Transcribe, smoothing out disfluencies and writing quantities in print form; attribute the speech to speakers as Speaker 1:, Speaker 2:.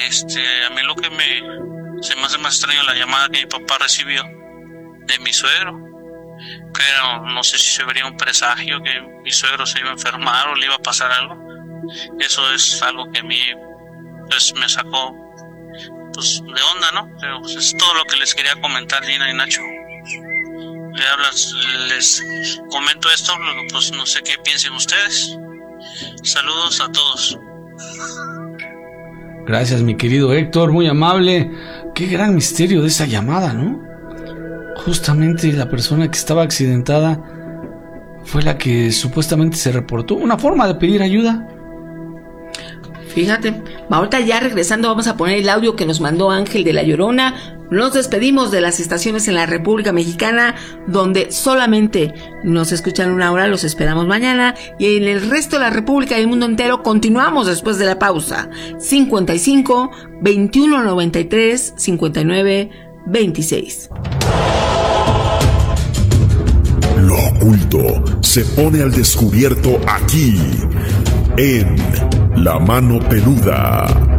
Speaker 1: A mí lo que se me hace más extraño la llamada que mi papá recibió de mi suegro, pero no sé si se vería un presagio que mi suegro se iba a enfermar o le iba a pasar algo. Eso es algo que a mí pues me sacó pues de onda, ¿no? Pero pues, es todo lo que les quería comentar, Gina y Nacho. Les comento esto, pues no sé qué piensen ustedes. Saludos a todos.
Speaker 2: Gracias, mi querido Héctor, muy amable. Qué gran misterio de esa llamada, ¿no? Justamente la persona que estaba accidentada fue la que supuestamente se reportó. Una forma de pedir ayuda.
Speaker 3: Fíjate, ahorita ya regresando vamos a poner el audio que nos mandó Ángel de La Llorona. Nos despedimos de las estaciones en la República Mexicana, donde solamente nos escuchan una hora, los esperamos mañana. Y en el resto de la República y el mundo entero continuamos después de la pausa. 55 21 93 59 26.
Speaker 4: Lo oculto se pone al descubierto aquí, en La Mano Peluda.